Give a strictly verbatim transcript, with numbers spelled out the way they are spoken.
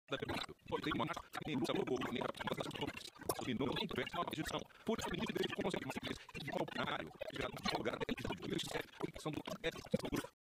Tem uma nem luta logo nem a não tem pressa na posição. Por isso, a medida de consegue mais que ao cenário, já no lugar dele, isso é a questão do